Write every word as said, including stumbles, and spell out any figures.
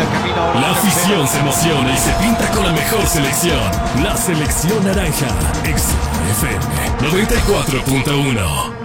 La afición se emociona y se pinta con la mejor selección. La selección naranja. X F M noventa y cuatro punto uno.